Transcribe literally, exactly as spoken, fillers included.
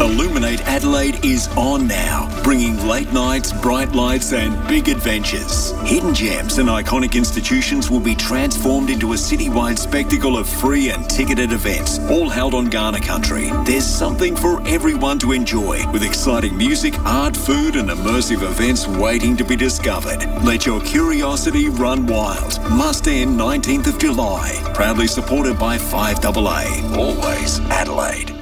Illuminate Adelaide is on now, bringing late nights, bright lights and big adventures. Hidden gems and iconic institutions will be transformed into a citywide spectacle of free and ticketed events, all held on Kaurna country. There's something for everyone to enjoy, with exciting music, art, food and immersive events waiting to be discovered. Let your curiosity run wild. Must end nineteenth of July. Proudly supported by five A A. Always Adelaide.